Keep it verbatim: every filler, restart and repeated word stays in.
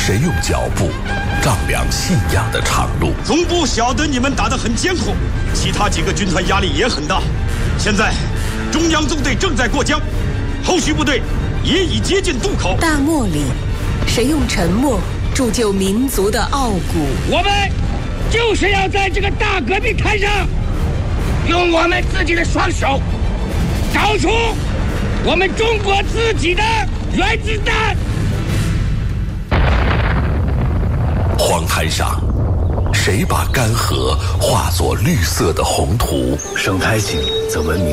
谁用脚步丈量信仰的长路？ 总部晓得你们打得很艰苦，其他几个军团压力也很大。现在，中央纵队正在过江，后续部队也已接近渡口。 大漠里，谁用沉默铸就民族的傲骨？ 我们就是要在这个大革命台上，用我们自己的双手，找出我们中国自己的原子弹。 黄滩上，谁把干涸化作绿色的宏图？ 生态性则文明。